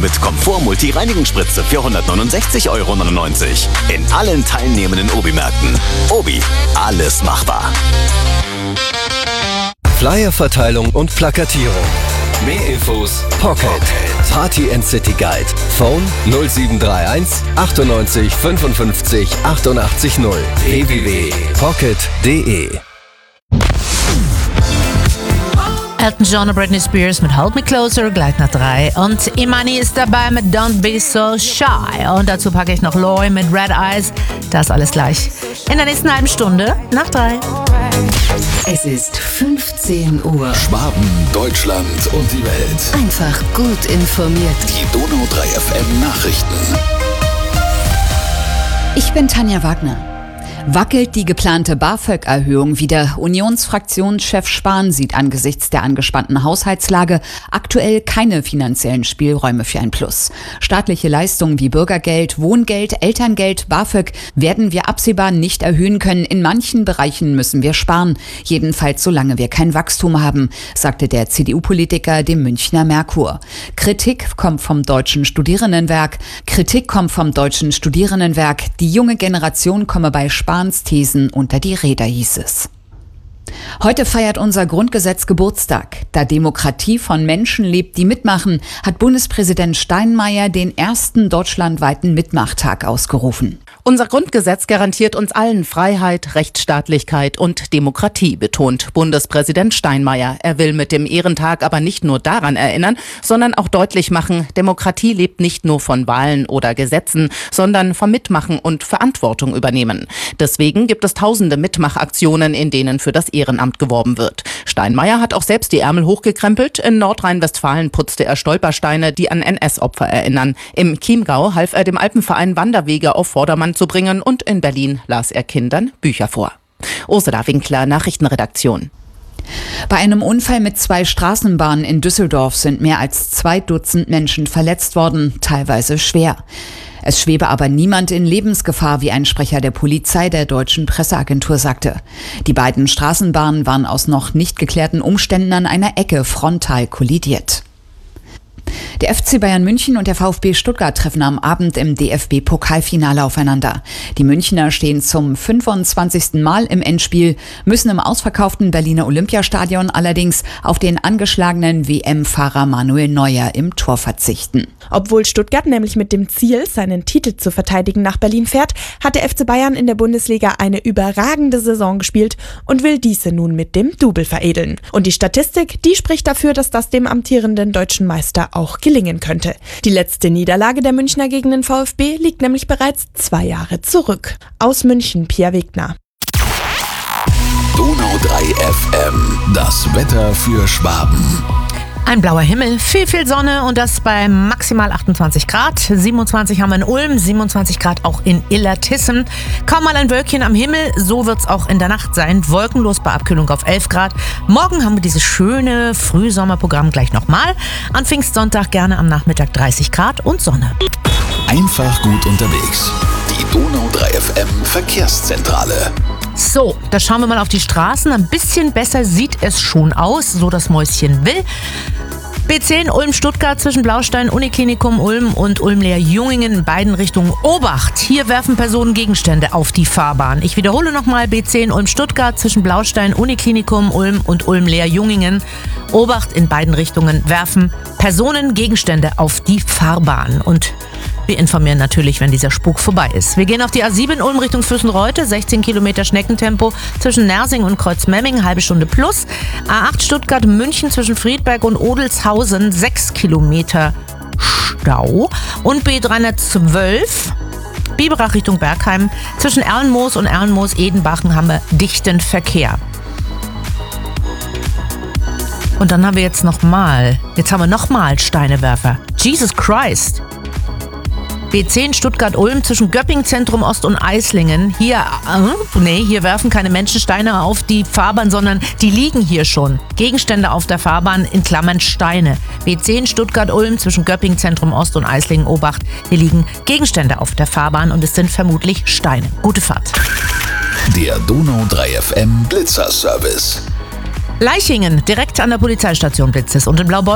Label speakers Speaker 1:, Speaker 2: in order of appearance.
Speaker 1: mit Komfort-Multi-Reinigungsspritze für 169,99 € in allen teilnehmenden Obi-Märkten. Obi, alles machbar.
Speaker 2: Flyerverteilung und Plakatierung. Mehr Infos: Pocket. Party & City Guide. Phone 0731 98 55 88 0. www.pocket.de.
Speaker 3: Elton John und Britney Spears mit Hold Me Closer, gleich nach 3. Und Imani ist dabei mit Don't Be So Shy. Und dazu packe ich noch Loy mit Red Eyes. Das alles gleich in der nächsten halben Stunde nach 3.
Speaker 4: Es ist 15 Uhr.
Speaker 5: Schwaben, Deutschland und die Welt.
Speaker 4: Einfach gut informiert.
Speaker 5: Die Donau 3 FM Nachrichten.
Speaker 6: Ich bin Tanja Wagner. Wackelt die geplante BAföG-Erhöhung wieder? Unionsfraktionschef Spahn sieht angesichts der angespannten Haushaltslage aktuell keine finanziellen Spielräume für ein Plus. Staatliche Leistungen wie Bürgergeld, Wohngeld, Elterngeld, BAföG werden wir absehbar nicht erhöhen können. In manchen Bereichen müssen wir sparen. Jedenfalls solange wir kein Wachstum haben, sagte der CDU-Politiker dem Münchner Merkur. Kritik kommt vom Deutschen Studierendenwerk. Die junge Generation komme bei Spahns Thesen unter die Räder, hieß es. Heute feiert unser Grundgesetz Geburtstag. Da Demokratie von Menschen lebt, die mitmachen, hat Bundespräsident Steinmeier den ersten deutschlandweiten Mitmachtag ausgerufen.
Speaker 7: Unser Grundgesetz garantiert uns allen Freiheit, Rechtsstaatlichkeit und Demokratie, betont Bundespräsident Steinmeier. Er will mit dem Ehrentag aber nicht nur daran erinnern, sondern auch deutlich machen, Demokratie lebt nicht nur von Wahlen oder Gesetzen, sondern vom Mitmachen und Verantwortung übernehmen. Deswegen gibt es tausende Mitmachaktionen, in denen für das Ehrenamt geworben wird. Steinmeier hat auch selbst die Ärmel hochgekrempelt. In Nordrhein-Westfalen putzte er Stolpersteine, die an NS-Opfer erinnern. Im Chiemgau half er dem Alpenverein Wanderwege auf Vordermann zu bringen und in Berlin las er Kindern Bücher vor. Ursula Winkler, Nachrichtenredaktion.
Speaker 6: Bei einem Unfall mit 2 Straßenbahnen in Düsseldorf sind mehr als 2 Dutzend Menschen verletzt worden, teilweise schwer. Es schwebe aber niemand in Lebensgefahr, wie ein Sprecher der Polizei der Deutschen Presseagentur sagte. Die beiden Straßenbahnen waren aus noch nicht geklärten Umständen an einer Ecke frontal kollidiert. Der FC Bayern München und der VfB Stuttgart treffen am Abend im DFB-Pokalfinale aufeinander. Die Münchner stehen zum 25. Mal im Endspiel, müssen im ausverkauften Berliner Olympiastadion allerdings auf den angeschlagenen WM-Fahrer Manuel Neuer im Tor verzichten.
Speaker 8: Obwohl Stuttgart nämlich mit dem Ziel, seinen Titel zu verteidigen, nach Berlin fährt, hat der FC Bayern in der Bundesliga eine überragende Saison gespielt und will diese nun mit dem Double veredeln. Und die Statistik, die spricht dafür, dass das dem amtierenden deutschen Meister auch gelingen könnte. Die letzte Niederlage der Münchner gegen den VfB liegt nämlich bereits 2 Jahre zurück. Aus München, Pia Wegner.
Speaker 5: Donau 3 FM. Das Wetter für Schwaben.
Speaker 3: Ein blauer Himmel, viel Sonne und das bei maximal 28 Grad. 27 haben wir in Ulm, 27 Grad auch in Illertissen. Kaum mal ein Wölkchen am Himmel, so wird's auch in der Nacht sein. Wolkenlos bei Abkühlung auf 11 Grad. Morgen haben wir dieses schöne Frühsommerprogramm gleich nochmal. An Pfingstsonntag gerne am Nachmittag 30 Grad und Sonne.
Speaker 5: Einfach gut unterwegs. Die Donau 3 FM Verkehrszentrale.
Speaker 3: So, da schauen wir mal auf die Straßen. Ein bisschen besser sieht es schon aus, so das Mäuschen will. B10 Ulm-Stuttgart zwischen Blaustein, Uniklinikum Ulm und Ulm-Leer-Jungingen in beiden Richtungen. Obacht, hier werfen Personen Gegenstände auf die Fahrbahn. Ich wiederhole nochmal, B10 Ulm-Stuttgart zwischen Blaustein, Uniklinikum Ulm und Ulm-Leer-Jungingen. Obacht, in beiden Richtungen werfen Personen Gegenstände auf die Fahrbahn. Und wir informieren natürlich, wenn dieser Spuk vorbei ist. Wir gehen auf die A7 Ulm Richtung Füssenreute, 16 Kilometer Schneckentempo zwischen Nersing und Kreuzmemming, halbe Stunde plus. A8 Stuttgart München zwischen Friedberg und Odelshausen, 6 Kilometer Stau. Und B312 Biberach Richtung Bergheim zwischen Erlenmoos und Erlenmoos-Edenbachen haben wir dichten Verkehr. Und dann haben wir jetzt nochmal Steinewerfer. Jesus Christ! B10 Stuttgart-Ulm zwischen Göpping-Zentrum Ost und Eislingen. Hier werfen keine Menschen Steine auf die Fahrbahn, sondern die liegen hier schon. Gegenstände auf der Fahrbahn in Klammern Steine. B10 Stuttgart-Ulm zwischen Göpping-Zentrum Ost und Eislingen. Obacht, hier liegen Gegenstände auf der Fahrbahn und es sind vermutlich Steine. Gute Fahrt.
Speaker 5: Der Donau 3 FM Blitzer-Service.
Speaker 3: Leichingen, direkt an der Polizeistation blitzt es und in Blaubeuren